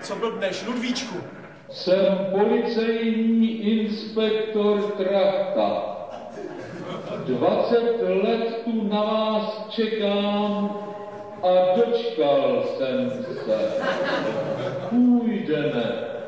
co blbneš, Ludvíčku? Jsem policejní inspektor Trachta. 20 let tu na vás čekám a dočkal jsem se. Půjdeme.